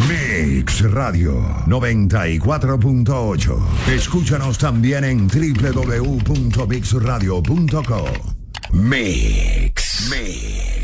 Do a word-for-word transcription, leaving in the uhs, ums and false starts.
Mix Radio noventa y cuatro punto ocho. Escúchanos también en doble u doble u doble u punto mix radio punto com. Mix. Mix.